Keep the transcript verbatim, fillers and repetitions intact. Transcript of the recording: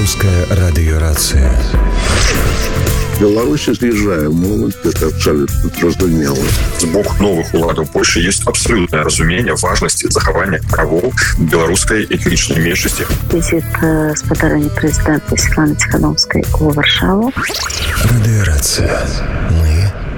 Белорусская радиорация. Беларусь з'їжджає молодь, это абсолютно зразумела. З боку новых уладаў Польши есть абсолютное разумение важности захавання правоў беларускай этнічнай меншасці. Візит спадарэння прэзідэнта Светланы Ціхановскай у Варшаву. Радиорация.